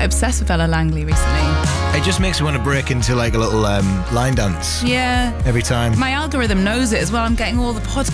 obsessed with Ella Langley recently. It just makes me want to break into like a little line dance. Yeah. Every time. My algorithm knows it as well. I'm getting all the podcasts